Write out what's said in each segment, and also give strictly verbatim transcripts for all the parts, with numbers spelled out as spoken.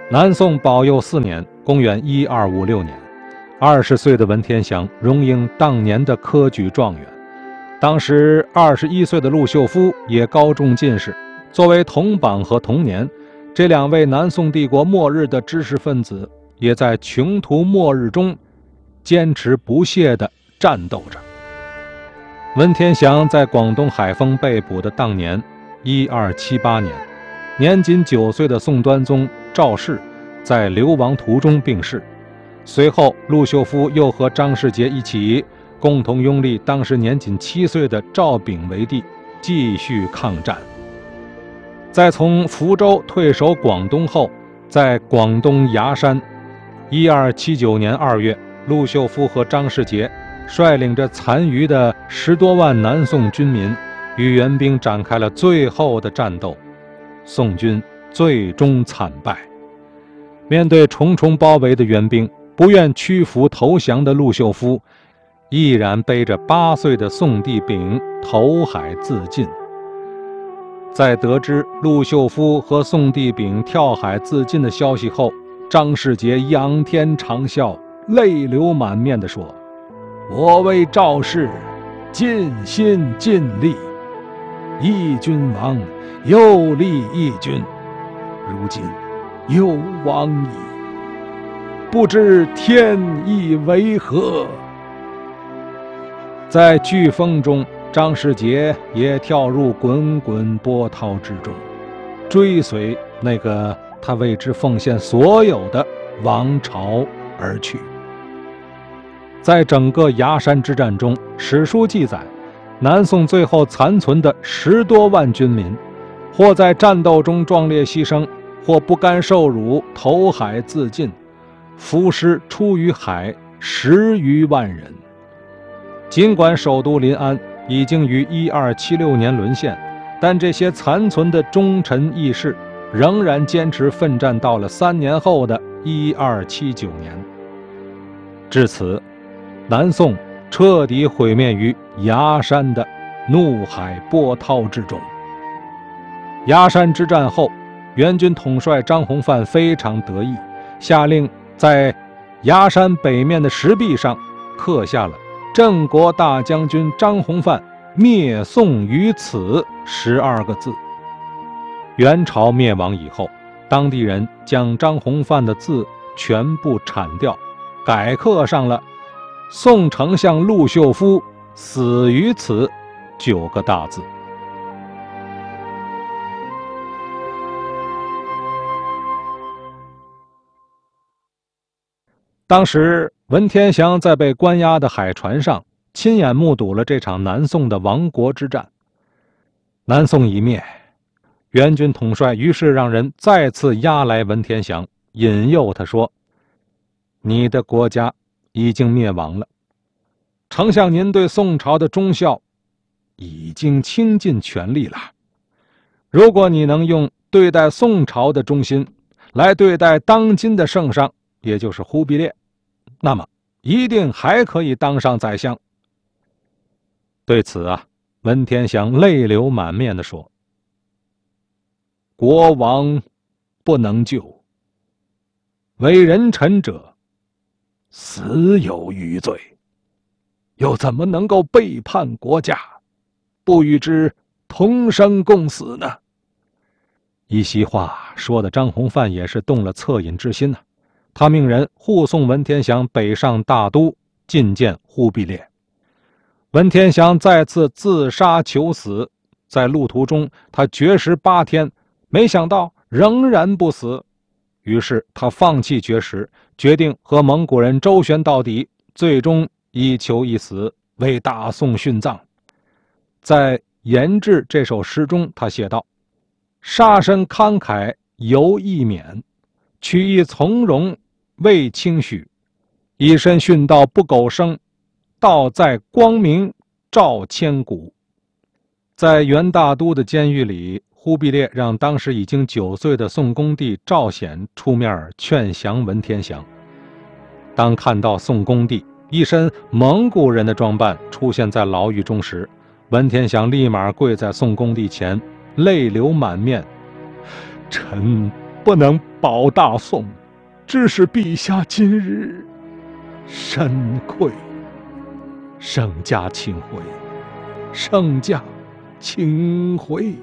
南宋保佑四年，公元一二五六年，二十岁的文天祥荣膺当年的科举状元。当时二十一岁的陆秀夫也高中进士。作为同榜和同年，这两位南宋帝国末日的知识分子，也在穷途末日中坚持不懈地战斗着。文天祥在广东海丰被捕的当年，一二七八年，年仅九岁的宋端宗赵氏在流亡途中病逝。随后，陆秀夫又和张世杰一起共同拥立当时年仅七岁的赵昺为帝，继续抗战。在从福州退守广东后，在广东崖山，一二七九年二月，陆秀夫和张世杰率领着残余的十多万南宋军民，与援兵展开了最后的战斗。宋军最终惨败。面对重重包围的援兵，不愿屈服投降的陆秀夫，毅然背着八岁的宋帝昺投海自尽。在得知陆秀夫和宋帝昺跳海自尽的消息后，张世杰仰天长啸，泪流满面地说：“我为赵氏尽心尽力，义君亡，又立义君，如今又亡矣，不知天意为何。”在飓风中，张世杰也跳入滚滚波涛之中，追随那个他为之奉献所有的王朝而去。在整个崖山之战中，史书记载，南宋最后残存的十多万军民，或在战斗中壮烈牺牲，或不甘受辱投海自尽，浮尸出于海十余万人。尽管首都临安已经于一二七六年沦陷，但这些残存的忠臣义士仍然坚持奋战到了三年后的一二七九年。至此，南宋彻底毁灭于崖山的怒海波涛之中。崖山之战后，元军统帅张弘范非常得意，下令在崖山北面的石壁上刻下了镇国大将军张弘范灭宋于此十二个字。元朝灭亡以后，当地人将张弘范的字全部铲掉，改刻上了宋丞相陆秀夫死于此九个大字。当时文天祥在被关押的海船上，亲眼目睹了这场南宋的亡国之战。南宋一灭，元军统帅于是让人再次押来文天祥，引诱他说：“你的国家已经灭亡了，丞相您对宋朝的忠孝已经倾尽全力了。如果你能用对待宋朝的忠心来对待当今的圣上，也就是忽必烈，那么一定还可以当上宰相。”对此啊，文天祥泪流满面地说：“国王不能救，为人臣者死有余罪，又怎么能够背叛国家，不与之同生共死呢？”一席话说的张弘范也是动了恻隐之心啊。他命人护送文天祥北上大都，觐见忽必烈。文天祥再次自杀求死，在路途中他绝食八天，没想到仍然不死，于是他放弃绝食，决定和蒙古人周旋到底，最终一求一死，为大宋殉葬。在《言志》这首诗中，他写道：“杀身慷慨犹易免，取义从容未轻许，以身殉道不苟生，道在光明照千古。”在元大都的监狱里，忽必烈让当时已经九岁的宋恭帝赵显出面劝降文天祥。当看到宋恭帝一身蒙古人的装扮出现在牢狱中时，文天祥立马跪在宋恭帝前，泪流满面：“臣不能保大宋，致使陛下今日深愧。圣驾请回，圣驾请回。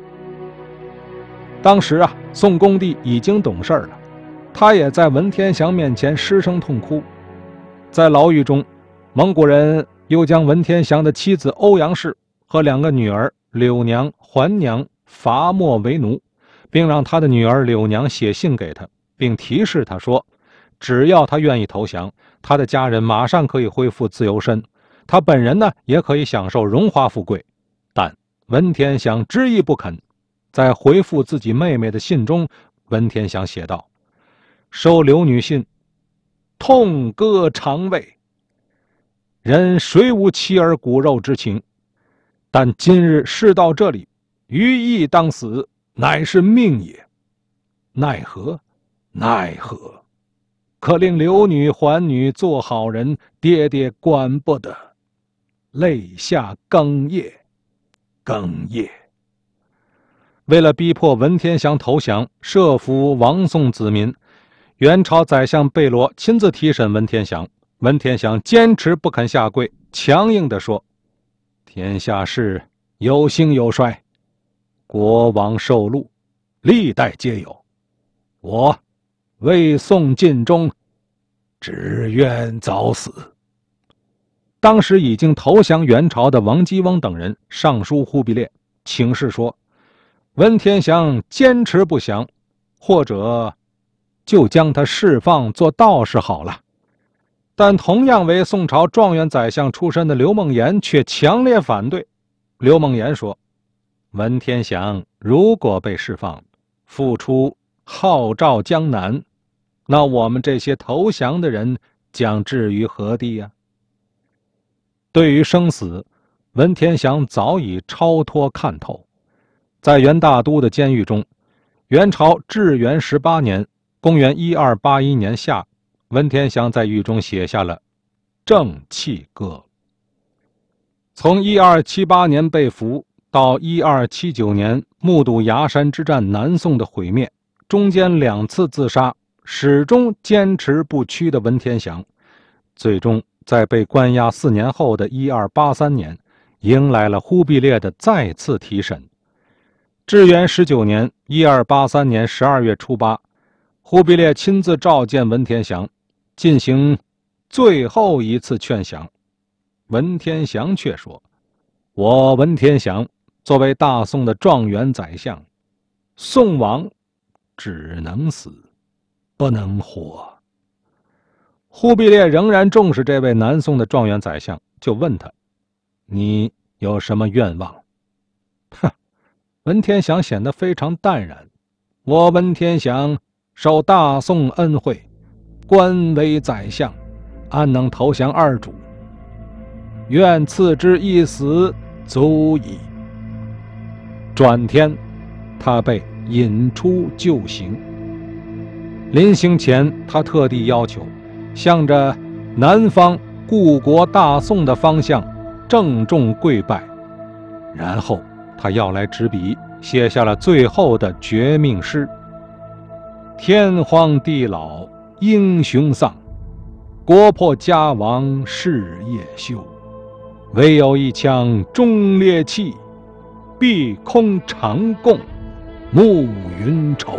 当时啊，宋恭帝已经懂事了，他也在文天祥面前失声痛哭。在牢狱中，蒙古人又将文天祥的妻子欧阳氏和两个女儿柳娘、环娘罚没为奴，并让他的女儿柳娘写信给他，并提示他说，只要他愿意投降，他的家人马上可以恢复自由身，他本人呢也可以享受荣华富贵。但文天祥执意不肯。在回复自己妹妹的信中，文天祥写道：收柳女信，痛割肠胃，人谁无妻儿骨肉之情？但今日事到这里，余亦当死，乃是命也。奈何奈何，可令柳女还女做好人，爹爹管不得。泪下哽咽哽咽。为了逼迫文天祥投降，设伏亡宋子民，元朝宰相贝罗亲自提审文天祥。文天祥坚持不肯下跪，强硬地说：天下事有兴有衰，国王受禄，历代皆有，我为宋尽忠，只愿早死。当时已经投降元朝的王基翁等人上书忽必烈，请示说，文天祥坚持不降，或者就将他释放做道士好了。但同样为宋朝状元宰相出身的刘梦妍却强烈反对。刘梦妍说，文天祥如果被释放，复出号召江南，那我们这些投降的人将置于何地呀？对于生死，文天祥早已超脱看透。在元大都的监狱中，元朝至元十八年，公元一二八一年夏，文天祥在狱中写下了《正气歌》。从一二七八年被俘到一二七九年目睹崖山之战南宋的毁灭，中间两次自杀，始终坚持不屈的文天祥，最终在被关押四年后的一二八三年，迎来了忽必烈的再次提审。至元十九年一二八三年十二月初八，忽必烈亲自召见文天祥，进行最后一次劝降。文天祥却说，我文天祥作为大宋的状元宰相，宋王只能死，不能活。忽必烈仍然重视这位南宋的状元宰相，就问他，你有什么愿望？哼，文天祥显得非常淡然，我文天祥受大宋恩惠，官为宰相，安能投降二主？愿赐之一死，足矣。转天，他被引出就刑。临行前，他特地要求向着南方故国大宋的方向郑重跪拜，然后他要来执笔，写下了最后的绝命诗：天荒地老英雄丧，国破家亡事业休。唯有一腔忠烈气，碧空长共暮云愁。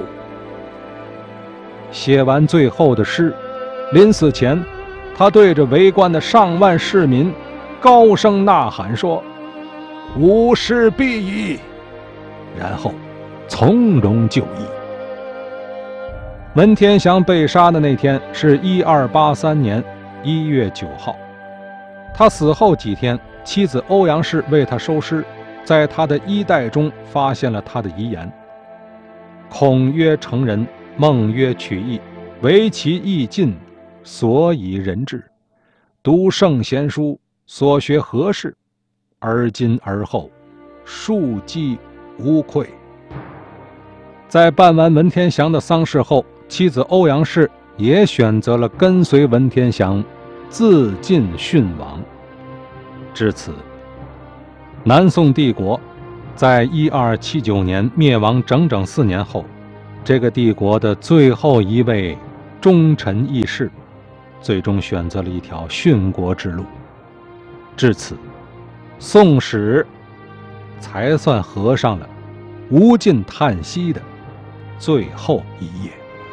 写完最后的诗，临死前，他对着围观的上万市民高声呐喊说：吾师必矣，然后从容就义。文天祥被杀的那天是一二八三年一月九号，他死后几天，妻子欧阳氏为他收尸，在他的衣袋中发现了他的遗言：孔曰成人，孟曰取义，惟其义尽，所以人至。读圣贤书，所学何事？而今而后，庶几无愧。在办完文天祥的丧事后，妻子欧阳氏也选择了跟随文天祥自尽殉亡。至此，南宋帝国在一二七九年灭亡整整四年后， 这个帝国的最后一位忠臣义士，最终选择了一条殉国之路。至此，宋史才算合上了无尽叹息的最后一页。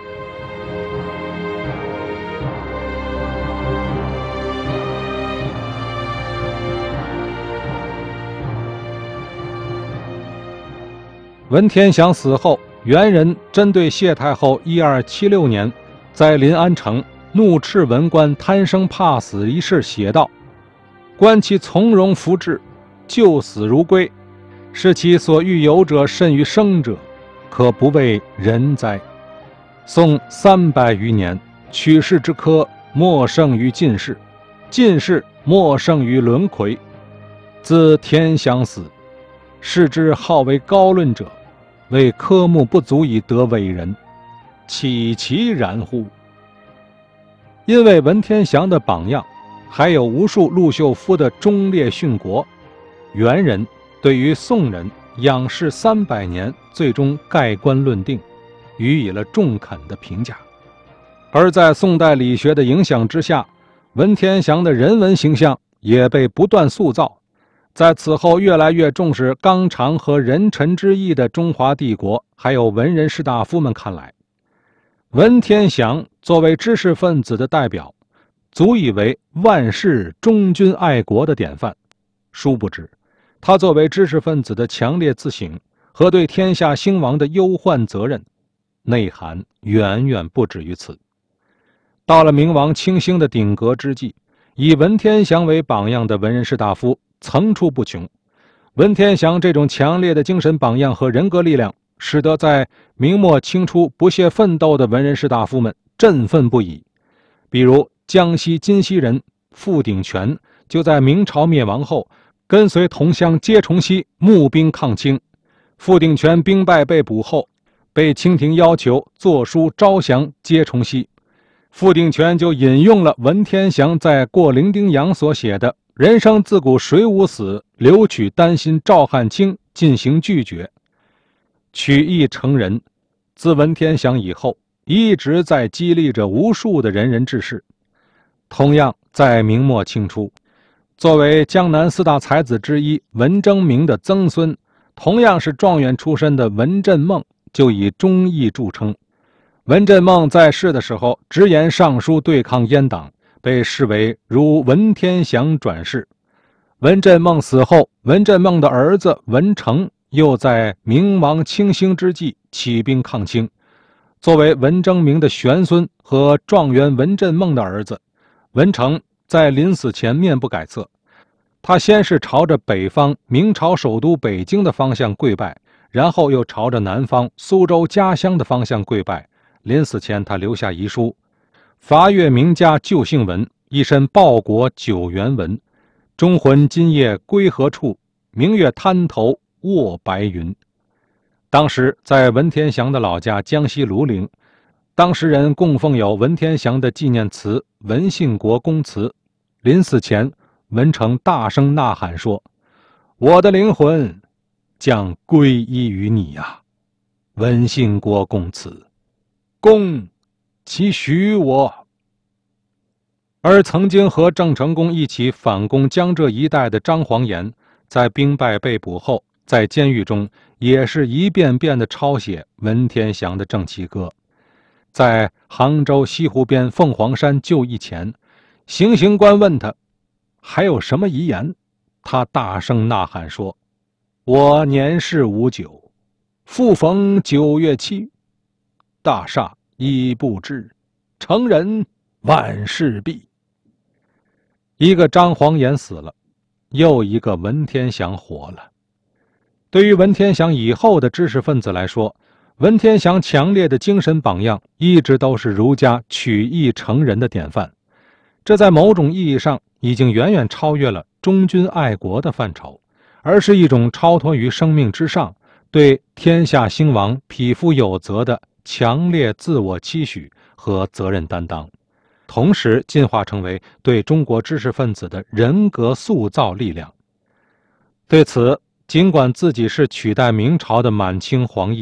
文天祥死后，元人针对谢太后一二七六年在临安城怒斥文官贪生怕死一事写道：观其从容服治，救死如归，是其所欲有者甚于生者，可不谓人哉。宋三百余年，取士之科莫胜于进士，进士莫胜于轮魁。自天祥死，士之好为高论者，为科目不足以得伟人，岂其然乎？因为文天祥的榜样，还有无数陆秀夫的忠烈殉国，元人对于宋人仰视三百年，最终盖棺论定，予以了中肯的评价。而在宋代理学的影响之下，文天祥的人文形象也被不断塑造。在此后越来越重视纲常和人臣之义的中华帝国，还有文人士大夫们看来，文天祥作为知识分子的代表，足以为万世忠君爱国的典范。殊不知，他作为知识分子的强烈自省和对天下兴亡的忧患责任，内涵远远不止于此。到了明王清兴的鼎革之际，以文天祥为榜样的文人士大夫层出不穷。文天祥这种强烈的精神榜样和人格力量，使得在明末清初不懈奋斗的文人士大夫们振奋不已。比如江西金溪人傅鼎全，就在明朝灭亡后，跟随同乡接崇熙募兵抗清。傅鼎全兵败被捕后，被清廷要求作书招降接崇熙。傅鼎全就引用了文天祥在《过零丁洋》所写的“人生自古谁无死，留取丹心照汗青”进行拒绝。取义成仁，自文天祥以后，一直在激励着无数的仁人志士。同样，在明末清初，作为江南四大才子之一文征明的曾孙，同样是状元出身的文振梦，就以忠义著称。文振梦在世的时候直言上书对抗阉党，被视为如文天祥转世。文振梦死后，文振梦的儿子文成又在明王清兴之际起兵抗清。作为文征明的玄孙和状元文振梦的儿子，文成在临死前面不改色，他先是朝着北方明朝首都北京的方向跪拜，然后又朝着南方苏州家乡的方向跪拜。临死前他留下遗书：伐越名家旧姓文，一身报国九原文，忠魂今夜归何处？明月滩头卧白云。当时在文天祥的老家江西庐陵，当时人供奉有文天祥的纪念祠《文信国公祠》。临死前，文成大声呐喊说：我的灵魂将归依于你啊，文信国公祠，公其许我。而曾经和郑成功一起反攻江浙一带的张煌言，在兵败被捕后，在监狱中也是一遍遍地抄写文天祥的正气歌。在杭州西湖边凤凰山就义前，行刑官问他还有什么遗言，他大声呐喊说：我年事无九，复逢九月七，大厦已不知，成人万事毕。一个张煌言死了，又一个文天祥活了。对于文天祥以后的知识分子来说，文天祥强烈的精神榜样一直都是儒家取义成仁的典范，这在某种意义上已经远远超越了忠君爱国的范畴，而是一种超脱于生命之上，对天下兴亡匹夫有责的强烈自我期许和责任担当，同时进化成为对中国知识分子的人格塑造力量。对此，尽管自己是取代明朝的满清皇帝，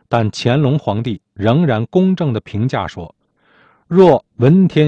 但乾隆皇帝仍然公正地评价说：若文天